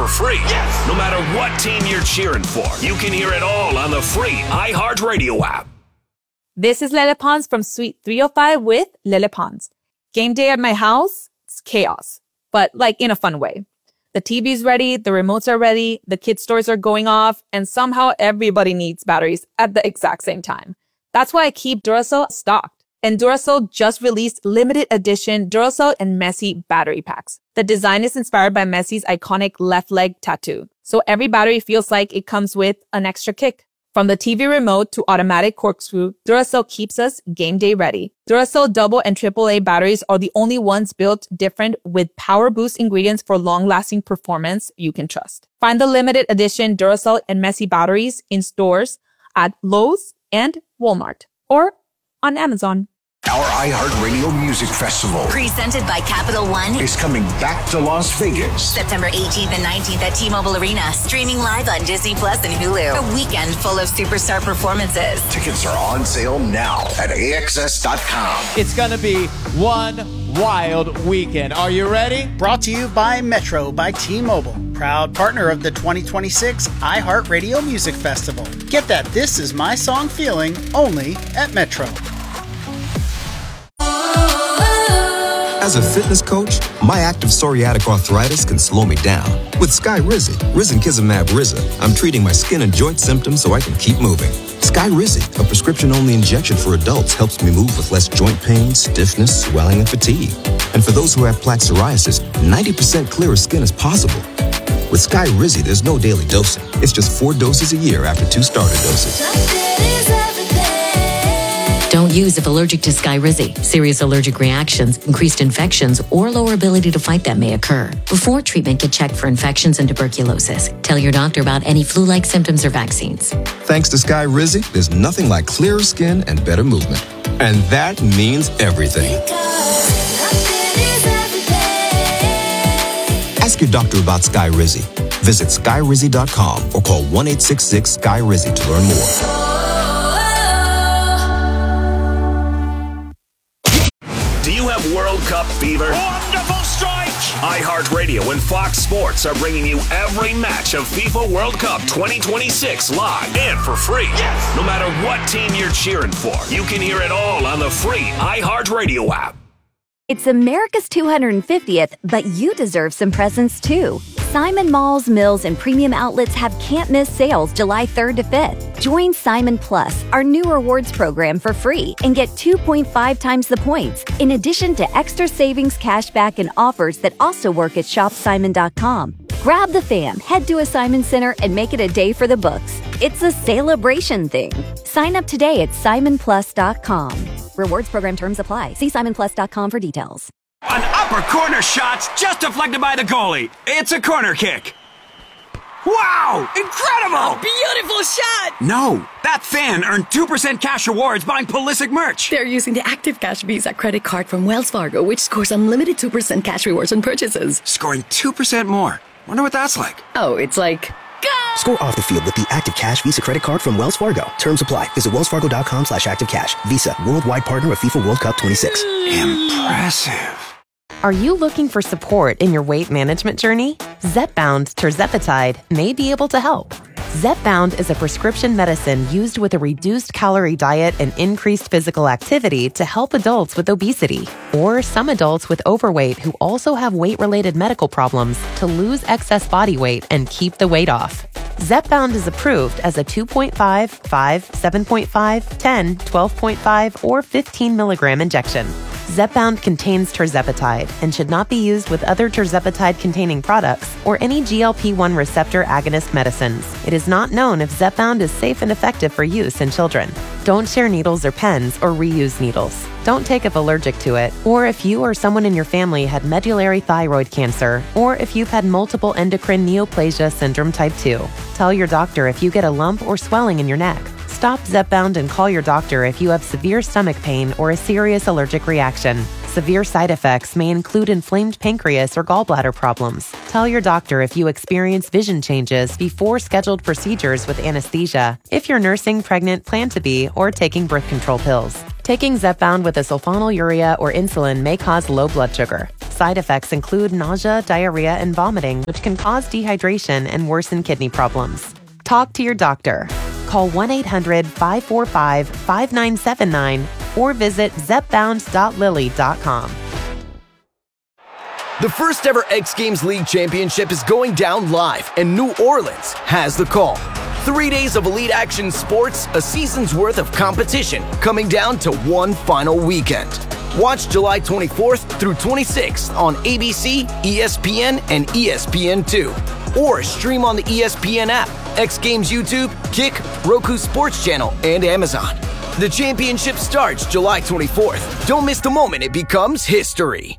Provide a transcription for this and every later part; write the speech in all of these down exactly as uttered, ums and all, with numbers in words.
for free. Yes! No matter what team you're cheering for, you can hear it all on the free iHeartRadio app. This is Lele Pons from Suite three oh five with Lele Pons. Game day at my house, it's chaos, but like in a fun way. The T V's ready, the remotes are ready, the kids' toys are going off, and somehow everybody needs batteries at the exact same time. That's why I keep Duracell stocked. And Duracell just released limited edition Duracell and Messi battery packs. The design is inspired by Messi's iconic left leg tattoo, so every battery feels like it comes with an extra kick. From the T V remote to automatic corkscrew, Duracell keeps us game day ready. Duracell double and triple A batteries are the only ones built different with power boost ingredients for long-lasting performance you can trust. Find the limited edition Duracell and Messi batteries in stores at Lowe's and Walmart or on Amazon. Our iHeartRadio Music Festival, presented by Capital One, is coming back to Las Vegas. September eighteenth and nineteenth at T-Mobile Arena. Streaming live on Disney Plus and Hulu. A weekend full of superstar performances. Tickets are on sale now at A X S dot com. It's going to be one wild weekend. Are you ready? Brought to you by Metro by T-Mobile, proud partner of the twenty twenty-six iHeartRadio Music Festival. Get that This Is My Song feeling only at Metro. As a fitness coach, my active psoriatic arthritis can slow me down. With Skyrizi, risankizumab Riza, I'm treating my skin and joint symptoms so I can keep moving. Skyrizi, a prescription-only injection for adults, helps me move with less joint pain, stiffness, swelling, and fatigue. And for those who have plaque psoriasis, ninety percent clearer skin is possible. With Skyrizi, there's no daily dosing. It's just four doses a year after two starter doses. Don't use if allergic to Skyrizi. Serious allergic reactions, increased infections, or lower ability to fight them may occur. Before treatment, get checked for infections and tuberculosis. Tell your doctor about any flu-like symptoms or vaccines. Thanks to Skyrizi, there's nothing like clearer skin and better movement. And that means everything. Ask your doctor about Skyrizi. Visit Skyrizi dot com or call one eight six six Sky Rizi to learn more. Do you have World Cup fever? Wonderful strike! iHeartRadio and Fox Sports are bringing you every match of FIFA World Cup twenty twenty-six live and for free. Yes! No matter what team you're cheering for, you can hear it all on the free iHeartRadio app. It's America's two hundred fiftieth, but you deserve some presents too. Simon Malls, Mills, and Premium Outlets have can't-miss sales July third to fifth. Join Simon Plus, our new rewards program, for free and get two point five times the points, in addition to extra savings, cashback, and offers that also work at shop simon dot com. Grab the fam, head to a Simon Center, and make it a day for the books. It's a celebration thing. Sign up today at simon plus dot com. Rewards program terms apply. See simon plus dot com for details. An upper corner shot just deflected by the goalie. It's a corner kick. Wow! Incredible! A beautiful shot! No, that fan earned two percent cash rewards buying Pulisic merch. They're using the Active Cash Visa credit card from Wells Fargo, which scores unlimited two percent cash rewards on purchases. Scoring two percent more. Wonder what that's like. Oh, it's like... Go! Score off the field with the Active Cash Visa credit card from Wells Fargo. Terms apply. Visit wells fargo dot com slash active cash. Visa, worldwide partner of FIFA World Cup twenty-six. Impressive. Are you looking for support in your weight management journey? Zepbound tirzepatide may be able to help. Zepbound is a prescription medicine used with a reduced calorie diet and increased physical activity to help adults with obesity, or some adults with overweight who also have weight-related medical problems to lose excess body weight and keep the weight off. Zepbound is approved as a two point five, five, seven point five, ten, twelve point five, or fifteen milligram injection. Zepbound contains tirzepatide and should not be used with other tirzepatide-containing products or any G L P one receptor agonist medicines. It is not known if Zepbound is safe and effective for use in children. Don't share needles or pens or reuse needles. Don't take if allergic to it, or if you or someone in your family had medullary thyroid cancer, or if you've had multiple endocrine neoplasia syndrome type two. Tell your doctor if you get a lump or swelling in your neck. Stop Zepbound and call your doctor if you have severe stomach pain or a serious allergic reaction. Severe side effects may include inflamed pancreas or gallbladder problems. Tell your doctor if you experience vision changes before scheduled procedures with anesthesia, if you're nursing, pregnant, plan to be, or taking birth control pills. Taking Zepbound with a sulfonylurea or insulin may cause low blood sugar. Side effects include nausea, diarrhea, and vomiting, which can cause dehydration and worsen kidney problems. Talk to your doctor. Call one eight hundred five four five five nine seven nine or visit zepbound dot lilly dot com. The first ever X Games League Championship is going down live, and New Orleans has the call. Three days of elite action sports, a season's worth of competition, coming down to one final weekend. Watch July twenty-fourth through twenty-sixth on A B C, E S P N, and E S P N two. Or stream on the E S P N app, X Games YouTube, Kick, Roku Sports Channel, and Amazon. The championship starts July twenty-fourth. Don't miss the moment it becomes history.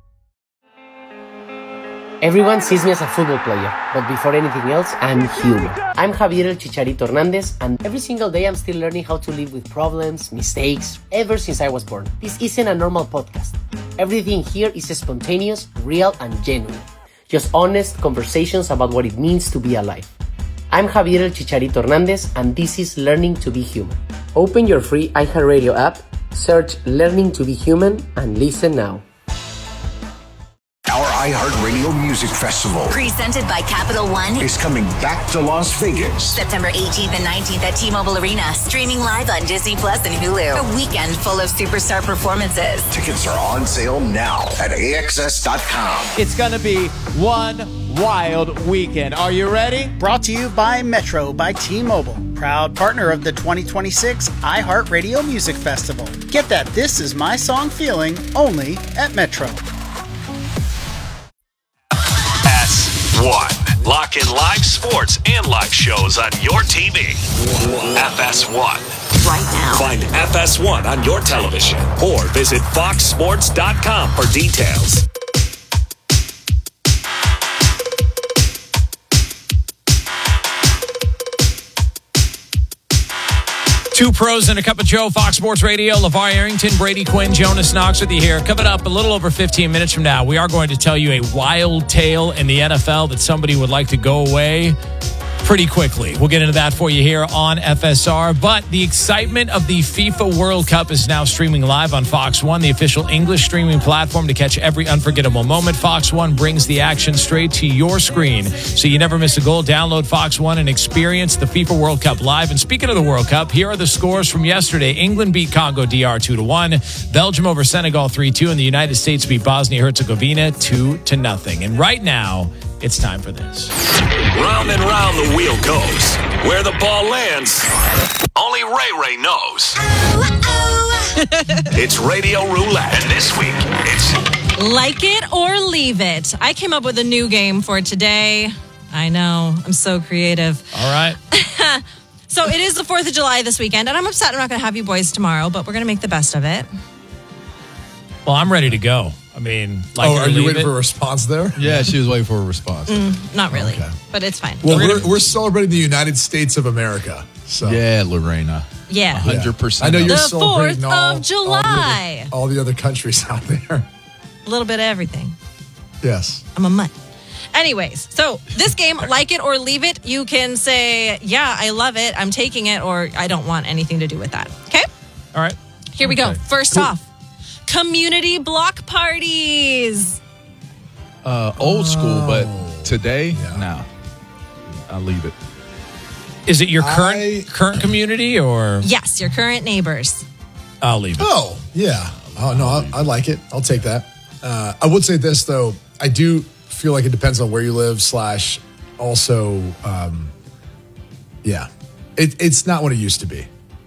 Everyone sees me as a football player, but before anything else, I'm human. I'm Javier El Chicharito Hernandez, and every single day I'm still learning how to live with problems, mistakes, ever since I was born. This isn't a normal podcast. Everything here is spontaneous, real, and genuine. Just honest conversations about what it means to be alive. I'm Javier El Chicharito Hernandez, and this is Learning to be Human. Open your free iHeartRadio app, search Learning to be Human, and listen now. Our iHeartRadio Music Festival, presented by Capital One, is coming back to Las Vegas. September eighteenth and nineteenth at T-Mobile Arena, streaming live on Disney Plus and Hulu. A weekend full of superstar performances. Tickets are on sale now at A X S dot com. It's going to be one wild weekend. Are you ready? Brought to you by Metro by T-Mobile, proud partner of the twenty twenty-six iHeartRadio Music Festival. Get that This Is My Song feeling only at Metro. One. Lock in live sports and live shows on your T V. F S one. Right now. Find F S one on your television or visit fox sports dot com for details. Two pros and a cup of Joe, Fox Sports Radio. LeVar Arrington, Brady Quinn, Jonas Knox with you here. Coming up a little over fifteen minutes from now, we are going to tell you a wild tale in the N F L that somebody would like to go away pretty quickly. We'll get into that for you here on F S R. But the excitement of the FIFA World Cup is now streaming live on Fox One, the official English streaming platform to catch every unforgettable moment. Fox One brings the action straight to your screen, so you never miss a goal. Download Fox One and experience the FIFA World Cup live. And speaking of the World Cup, here are the scores from yesterday. England beat Congo D R two to one. Belgium over Senegal three two. And the United States beat Bosnia-Herzegovina two to nothing. And right now, it's time for this. Round and round the wheel goes. Where the ball lands, only Ray Ray knows. It's Radio Roulette. And this week, it's Like It or Leave It. I came up with a new game for today. I know. I'm so creative. All right. So it is the fourth of July this weekend, and I'm upset I'm not going to have you boys tomorrow, but we're going to make the best of it. Well, I'm ready to go. I mean, like oh, are you waiting it? for a response there? Yeah, she was waiting for a response. Mm, not really, okay. But it's fine. Well, we're, we're celebrating the United States of America. So. Yeah, Lorena. Yeah. one hundred percent. I know you're the celebrating fourth all, of July. All the, other, all the other countries out there. A little bit of everything. Yes. I'm a mutt. Anyways, so this game, Like It or Leave It, you can say, yeah, I love it, I'm taking it, or I don't want anything to do with that. Okay? All right. Here we Okay. go. First Cool. off, community block parties. Uh, old school, but today, no. I'll leave it. Is it your current I- current community or? Yes, your current neighbors. I'll leave it. Oh, yeah. Oh, no, I, I like it. I'll take that. Uh, I would say this, though. I do feel like it depends on where you live, slash, also, um, yeah. It, it's not what it used to be.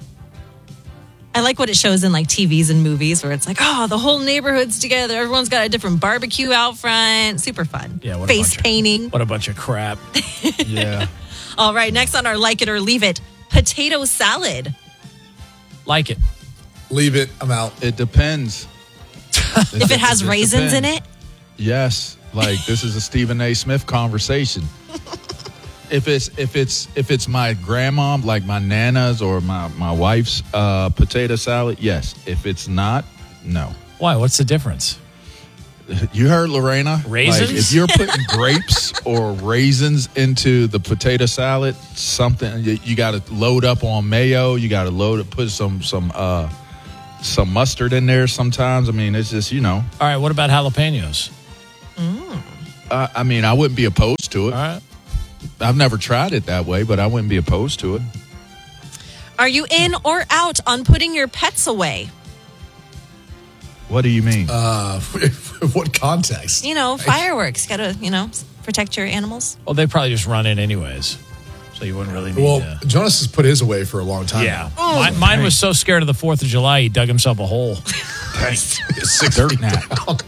I like what it shows in like T Vs and movies where it's like, oh, the whole neighborhood's together. Everyone's got a different barbecue out front. Super fun. Yeah, what a Face bunch of- painting. What a bunch of crap. Yeah. All right, next on our Like It or Leave It, potato salad. Like it. Leave it. I'm out. It depends. If it has raisins in depends. it. Yes. Like this is a Stephen A. Smith conversation. If it's if it's if it's my grandma, like my nana's or my, my wife's uh, potato salad, yes. If it's not, no. Why? What's the difference? You heard Lorena. Raisins? Like, if you're putting grapes or raisins into the potato salad, something you, you got to load up on mayo. You got to load it, put some some uh, some mustard in there sometimes. I mean, it's just, you know. All right, what about jalapenos? Mm. Uh, I mean, I wouldn't be opposed to it. All right. I've never tried it that way, but I wouldn't be opposed to it. Are you in or out on putting your pets away? What do you mean? Uh, what context? You know, fireworks. Got to, you know, protect your animals. Well, they probably just run in anyways, so you wouldn't really need Well, to. Jonas has put his away for a long time. Yeah. now. Mine, mine was so scared of the fourth of July, he dug himself a hole. Six Dirt gnat.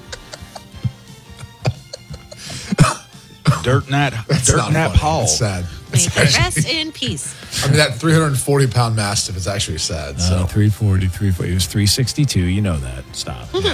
Dirt gnat. That's Dirt not gnat funny. Paul. That's sad. May It's they actually- rest in peace. I mean, that three hundred forty pound mastiff is actually sad. So. Uh, three forty, three forty. It was three sixty-two. You know that. Stop. Um,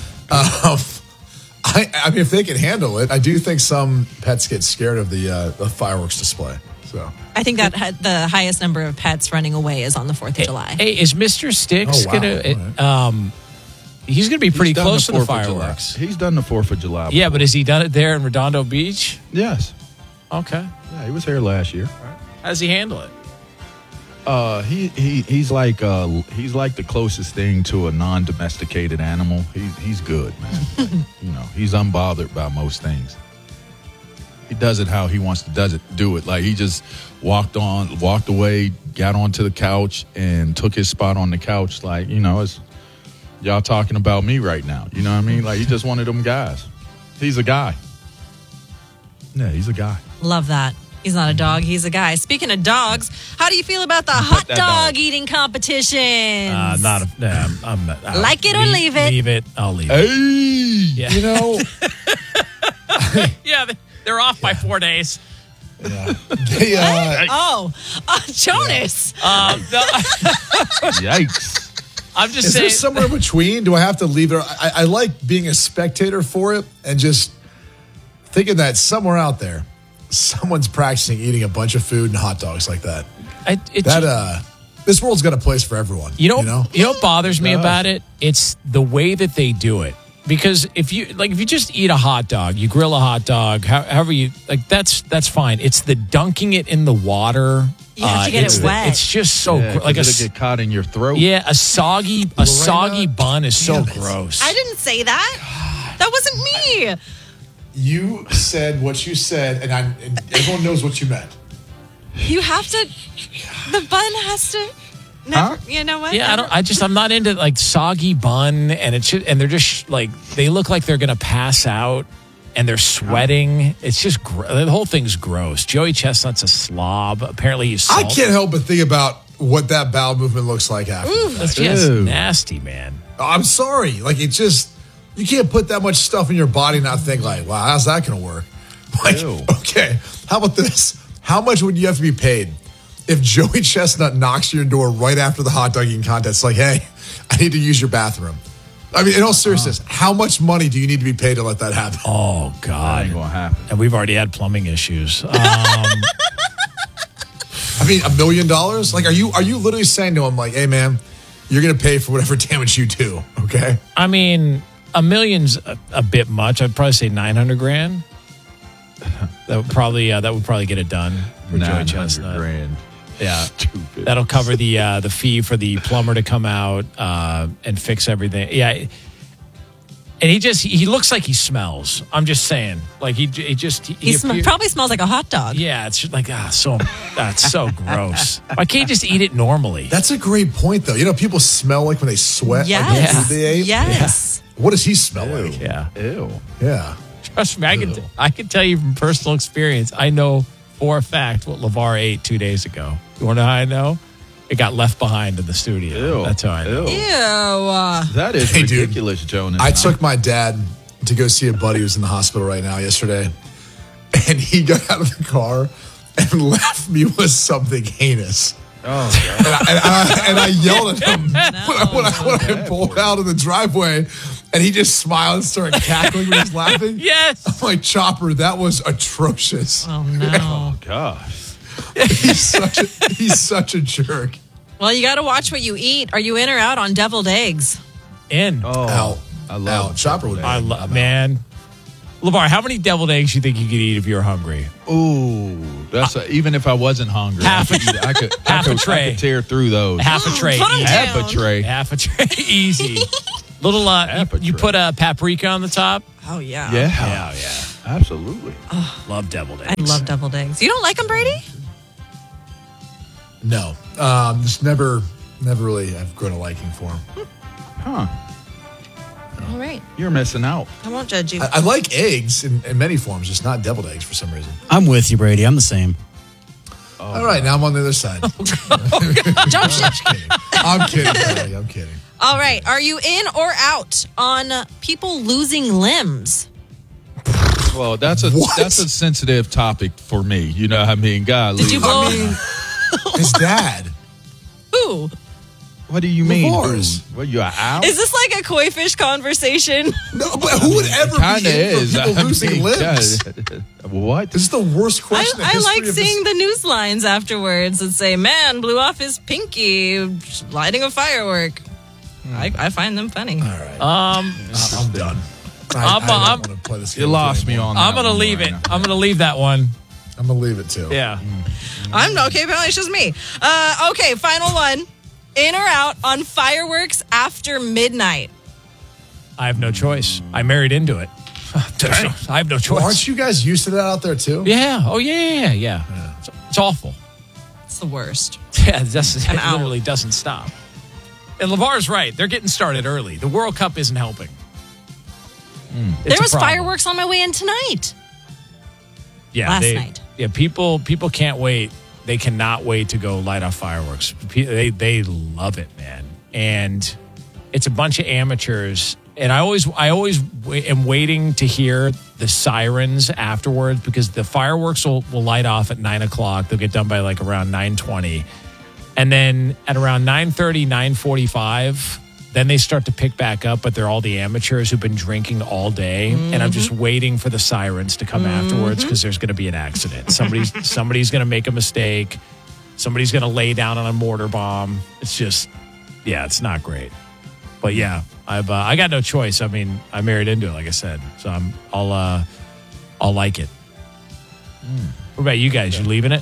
I, I mean, if they can handle it, I do think some pets get scared of the uh, the fireworks display. So I think that had the highest number of pets running away is on the fourth of July. Hey, is Mister Sticks Oh, wow. gonna? it, um, he's gonna be pretty He's done close to the fourth of July. fireworks. He's done the fourth of July. Yeah, but has he done it there in Redondo Beach? Yes. Okay. Yeah, he was here last year. How does he handle it? Uh, he, he he's like uh he's like the closest thing to a non-domesticated animal. He he's good, man. Like, you know, he's unbothered by most things. He does it how he wants to does it do it. Like he just walked on, walked away, got onto the couch, and took his spot on the couch. Like you know, it's y'all talking about me right now. You know what I mean? Like he's just one of them guys. He's a guy. Yeah, he's a guy. Love that. He's not a dog. He's a guy. Speaking of dogs, how do you feel about the hot that dog, dog. eating competitions? Uh, not a. Nah, I'm, I'm not. I'll Like it or leave it? Leave it. I'll leave Hey, it. Yeah. you know, yeah, they- they're off by four days. yeah. They, uh, Oh, uh, Jonas. Um, no, yikes! I'm just is saying. there somewhere in between? Do I have to leave it? I, I like being a spectator for it and just thinking that somewhere out there, someone's practicing eating a bunch of food and hot dogs like that. I, it, That uh, this world's got a place for everyone. You know, you know, you know what bothers me Does. about it? It's the way that they do it. Because if you like, if you just eat a hot dog, you grill a hot dog, how- however you like, that's that's fine. It's the dunking it in the water. You have to get it's it the- wet. It's just so Yeah, gr- like a it'll s- get caught in your throat. yeah, a soggy a soggy bun is so Damn it. gross. I didn't say that. That wasn't me. you said what you said, and, I, and everyone knows what you meant. You have to. The bun has to. Never. You know what? Yeah, I don't. I just I'm not into like soggy bun, and it should, and they're just like they look like they're gonna pass out, and they're sweating. It's just gr- the whole thing's gross. Joey Chestnut's a slob. Apparently, he's. I Salt. can't help but think about what that bowel movement looks like after. the fact. That's just Ew. nasty, man. I'm sorry. Like, it just, you can't put that much stuff in your body and not think, like, wow, how's that going to work? Like, Ew. okay, how about this? How much would you have to be paid if Joey Chestnut knocks your door right after the hot dog eating contest? Like, hey, I need to use your bathroom. I mean, in all seriousness, how much money do you need to be paid to let that happen? Oh That God, ain't gonna happen. and we've already had plumbing issues. Um, I mean, a million dollars? Like, are you are you literally saying to him, like, hey, man, you're going to pay for whatever damage you do, okay? I mean, a million's a, a bit much. I'd probably say nine hundred grand. That would probably uh, that would probably get it done for Joey nine hundred Chestnut. grand. Yeah, Stupid. that'll cover the uh, the fee for the plumber to come out uh, and fix everything. Yeah, and he just he looks like he smells. I'm just saying, like he he just he, He sm- appear- probably smells like a hot dog. Yeah, it's just like ah, so that's so gross. Why can't you just eat it normally? That's a great point, though. You know, people smell like when they sweat, like the Yes. food they ate. Yes. What does he smell like? Yeah, Ew. Yeah. trust me, I can I can tell you from personal experience. I know for a fact what LeVar ate two days ago. You want to know how I know? It got left behind in the studio. Ew. That's how I know. Ew. Ew. That is Hey, dude. ridiculous, Jonas. I took my dad to go see a buddy who's in the hospital right now yesterday, and he got out of the car and left me with something heinous. Oh, And I, and I, and I yelled at him when, I, when, I, when I pulled out of the driveway, and he just smiled and started cackling when he was laughing. Yes. I'm like, Chopper, that was atrocious. Oh no. oh gosh. He's such a, he's such a jerk. Well, you got to watch what you eat. Are you in or out on deviled eggs? In. Oh, Out. I love Out. Chopper would. I love man. LeVar, how many deviled eggs do you think you could eat if you were hungry? Ooh, That's a, even if I wasn't hungry, Half a- I could, I could, half I a could, tray. I could tear through those. Half a tray. Put 'em easy. Half a down. tray. Half a tray. Easy. Little, uh, Half a you, you tray. put a paprika on the top. Oh, yeah. Yeah, Yeah, yeah. absolutely. Love deviled eggs. I love deviled eggs. You don't like them, Brady? No, um, just never, never really have grown a liking for them. Huh? All right. You're missing out. I won't judge you. I, I like eggs in, in many forms, just not deviled eggs for some reason. I'm with you, Brady. I'm the same. Oh, All right, now I'm on the other side. Jump ship. I'm kidding. I'm kidding. Brady, I'm kidding. All right. Are you in or out on people losing limbs? Well, that's a What? that's a sensitive topic for me. You know, what I mean, God, Did you blow? I mean, his dad. Who? what do you mean? Lavars. What, you are out? Is this like a koi fish conversation? No, but who would ever Kinda be in is. for people I losing mean, limbs? God. What? This is the worst I, question. in I history like of seeing this- the news lines afterwards that say, man blew off his pinky lighting a firework. I, I find them funny. All right, Um, I- I'm done. I, I'm- I don't I'm- want to play this. You game lost me anymore. on. I'm that gonna one leave right it. now. I'm gonna leave that one. I'm gonna leave it too. Yeah. I'm okay, apparently it's just me. Uh, okay, final one. In or out on fireworks after midnight? I have no choice. I married into it. I have no choice. Well, aren't you guys used to that out there too? Yeah. Oh yeah. Yeah. Yeah. yeah. It's, it's awful. It's the worst. Yeah. It, doesn't, I'm it out. literally doesn't stop. And LeVar's right. They're getting started early. The World Cup isn't helping. Mm, There was fireworks on my way in tonight. Yeah. last they, night. Yeah. People. People can't wait. They cannot wait to go light off fireworks. Pe- They they love it, man. And it's a bunch of amateurs. And I always I always wa- am waiting to hear the sirens afterwards because the fireworks will, will light off at nine o'clock. They'll get done by like around nine twenty, and then at around nine thirty, nine forty-five, then they start to pick back up. But they're all the amateurs who've been drinking all day, and I'm just waiting for the sirens to come afterwards because there's going to be an accident. Somebody's somebody's going to make a mistake. Somebody's going to lay down on a mortar bomb. It's just, yeah, it's not great. But yeah, I've uh, I got no choice. I mean, I married into it, like I said, so I'm I'll uh, I'll like it. What about you guys? You leaving it?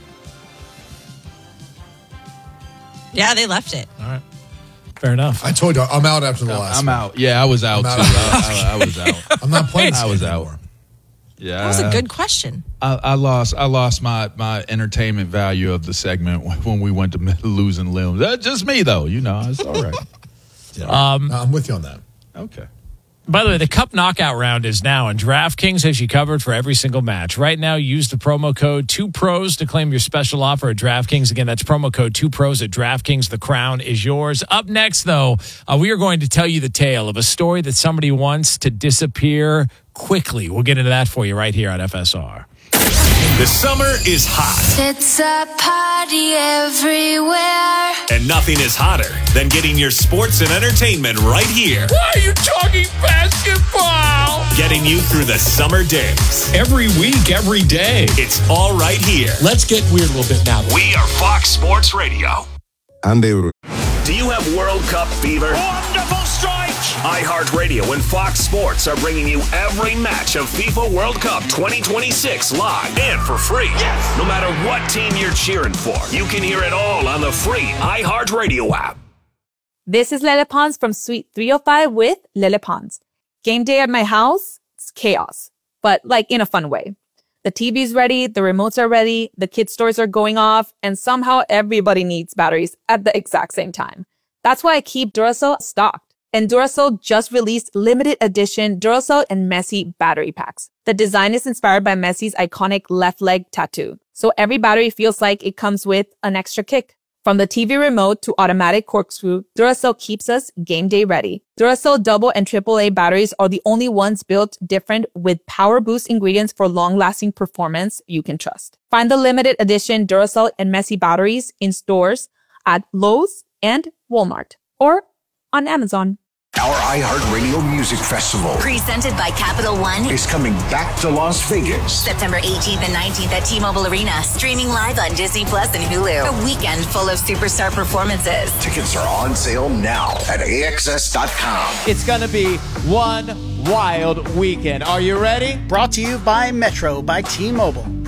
Yeah, they left it. All right, fair enough. I told you I'm out after the last. I'm one. out. Yeah, I was out I'm too. out. I, I, I was out. I'm not playing. this I was game out. anymore. Yeah, That was a good question. I, I lost. I lost my my entertainment value of the segment when we went to losing limbs. That's just me, though. You know, it's all right. Yeah. Um, No, I'm with you on that. Okay. By the way, the Cup Knockout round is now, and DraftKings has you covered for every single match. Right now, use the promo code two pros to claim your special offer at DraftKings. Again, that's promo code two pros at DraftKings. The crown is yours. Up next, though, uh, we are going to tell you the tale of a story that somebody wants to disappear quickly. We'll get into that for you right here on F S R. The summer is hot, It's a party everywhere. and nothing is hotter than getting your sports and entertainment right here. Why are you talking basketball? Getting you through the summer days. Every week, every day. It's all right here. Let's get weird a little bit now. We are Fox Sports Radio. I'm Babe. Do you have World Cup fever? Wonderful strike! iHeartRadio and Fox Sports are bringing you every match of FIFA World Cup twenty twenty-six live and for free. Yes! No matter what team you're cheering for, you can hear it all on the free iHeartRadio app. This is Lele Pons from Suite three oh five with Lele Pons. Game day at my house, it's chaos, but like in a fun way. The T V's ready, the remotes are ready, the kids' toys are going off, and somehow everybody needs batteries at the exact same time. That's why I keep Duracell stocked. And Duracell just released limited edition Duracell and Messi battery packs. The design is inspired by Messi's iconic left leg tattoo. So every battery feels like it comes with an extra kick. From the T V remote to automatic corkscrew, Duracell keeps us game day ready. Duracell double and triple A batteries are the only ones built different with power boost ingredients for long-lasting performance you can trust. Find the limited edition Duracell and Messi batteries in stores at Lowe's and Walmart or on Amazon. Our iHeartRadio Music Festival Presented by Capital One. is coming back to Las Vegas. September eighteenth and nineteenth at T-Mobile Arena. Streaming live on Disney Plus and Hulu. A weekend full of superstar performances. Tickets are on sale now at A X S dot com. It's going to be one wild weekend. Are you ready? Brought to you by Metro by T-Mobile. Proud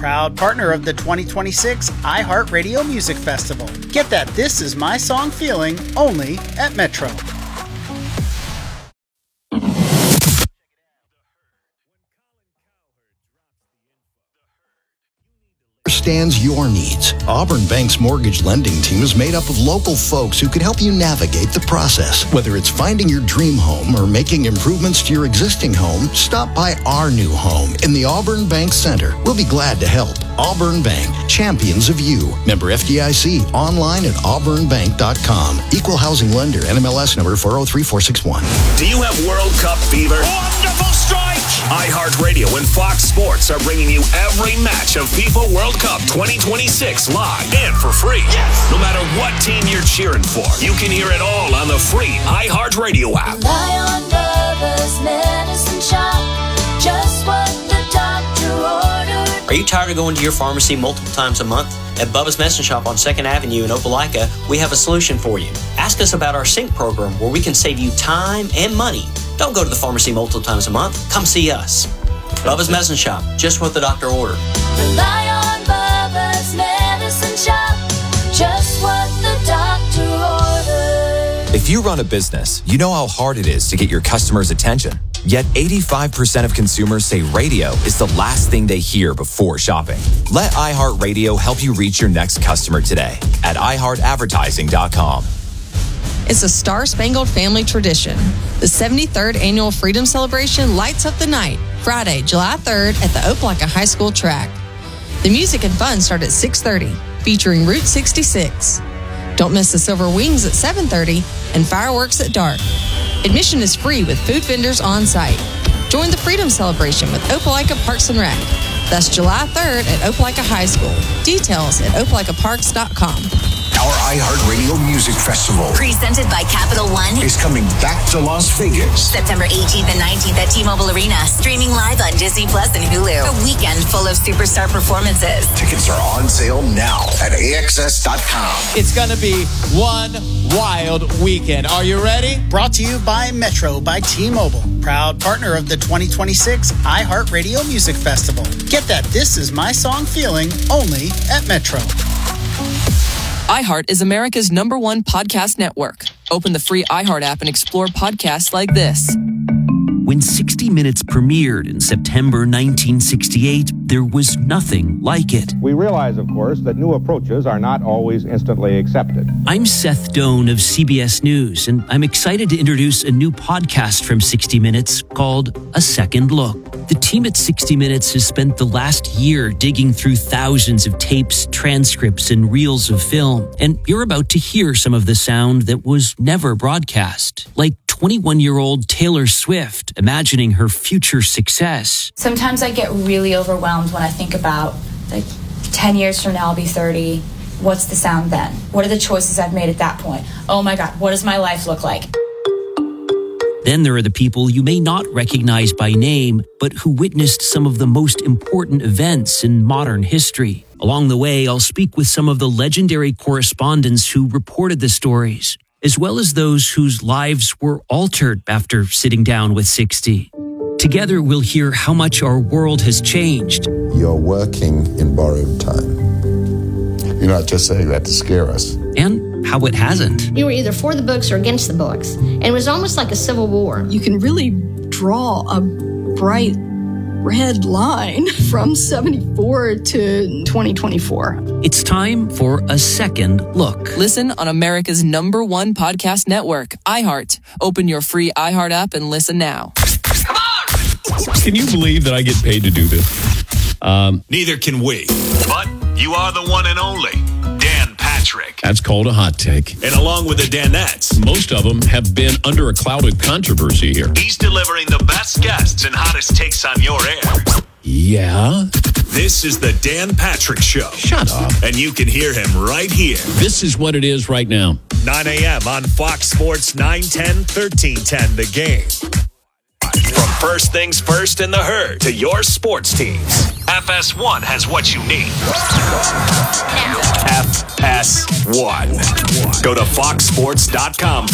proud partner of the twenty twenty-six iHeartRadio Music Festival. Get that This Is My Song feeling only at Metro. Understands your needs. Auburn Bank's mortgage lending team is made up of local folks who can help you navigate the process. Whether it's finding your dream home or making improvements to your existing home, stop by our new home in the Auburn Bank Center. We'll be glad to help. Auburn Bank, champions of you. Member F D I C, online at auburn bank dot com. Equal housing lender, N M L S number four oh three four six one. Do you have World Cup fever? Wonderful strike! iHeartRadio and Fox Sports are bringing you every match of FIFA World Cup twenty twenty-six live and for free. Yes! No matter what team you're cheering for, you can hear it all on the free iHeartRadio app. Rely on Bubba's Medicine Shop. Just what the doctor ordered. Are you tired of going to your pharmacy multiple times a month? At Bubba's Medicine Shop on second Avenue in Opelika, we have a solution for you. Ask us about our Sync program where we can save you time and money. Don't go to the pharmacy multiple times a month. Come see us. Bubba's Medicine Shop, just what the doctor ordered. Rely on Bubba's Medicine Shop. Just what the doctor ordered. If you run a business, you know how hard it is to get your customers' attention. Yet eighty-five percent of consumers say radio is the last thing they hear before shopping. Let iHeartRadio help you reach your next customer today at i heart advertising dot com. It's a star-spangled family tradition. The seventy-third Annual Freedom Celebration lights up the night, Friday, July third at the Opelika High School track. The music and fun start at six thirty, featuring Route sixty-six. Don't miss the Silver Wings at seven thirty and fireworks at dark. Admission is free with food vendors on site. Join the Freedom Celebration with Opelika Parks and Rec. That's July third at Opelika High School. Details at opelika parks dot com. Our iHeartRadio Music Festival, Presented by Capital One, is coming back to Las Vegas. September eighteenth and nineteenth at T-Mobile Arena. Streaming live on Disney Plus and Hulu. A weekend full of superstar performances. Tickets are on sale now at A X S dot com. It's going to be one wild weekend. Are you ready? Brought to you by Metro by T-Mobile, proud partner of the twenty twenty-six iHeartRadio Music Festival. Get that This Is My Song feeling only at Metro. iHeart is America's number one podcast network. Open the free iHeart app and explore podcasts like this. When sixty minutes premiered in September nineteen sixty-eight, there was nothing like it. We realize, of course, that new approaches are not always instantly accepted. I'm Seth Doan of C B S News, and I'm excited to introduce a new podcast from sixty minutes called A Second Look. The team at sixty minutes has spent the last year digging through thousands of tapes, transcripts, and reels of film, and you're about to hear some of the sound that was never broadcast, like twenty-one-year-old Taylor Swift imagining her future success. Sometimes I get really overwhelmed when I think about, like, ten years from now I'll be thirty. What's the sound then? What are the choices I've made at that point? Oh my God, what does my life look like? Then there are the people you may not recognize by name, but who witnessed some of the most important events in modern history. Along the way, I'll speak with some of the legendary correspondents who reported the stories, as well as those whose lives were altered after sitting down with sixty. Together, we'll hear how much our world has changed. You're working in borrowed time. You're not just saying that to scare us. And how it hasn't. You were either for the books or against the books. And it was almost like a civil war. You can really draw a bright red line from seventy-four to twenty twenty-four. It's time for A Second Look. Listen on America's number one podcast network, iHeart. Open your free iHeart app and listen now. Can you believe that I get paid to do this? Um, Neither can we. But you are the one and only Dan Patrick. That's called a hot take. And along with the Danettes, most of them have been under a cloud of controversy here. He's delivering the best guests and hottest takes on your air. Yeah? This is the Dan Patrick Show. Shut up. And you can hear him right here. This is what it is right now. nine a.m. on Fox Sports nine ten, thirteen ten, The Game. From first things first in the herd to your sports teams, F S one has what you need. F S one. Go to fox sports dot com for